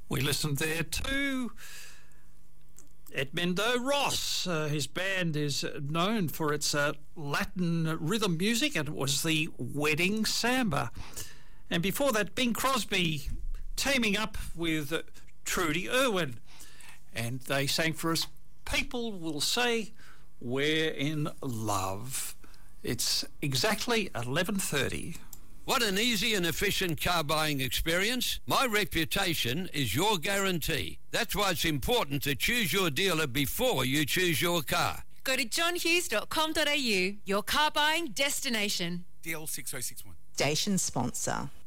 We listened there to Edmundo Ross. His band is known for its Latin rhythm music, and it was the Wedding Samba. And before that, Bing Crosby teaming up with Trudy Irwin. And they sang for us, People Will Say We're in Love. It's exactly 11:30. Want an easy and efficient car buying experience? My reputation is your guarantee. That's why it's important to choose your dealer before you choose your car. Go to johnhughes.com.au, your car buying destination. DL6061. Station sponsor.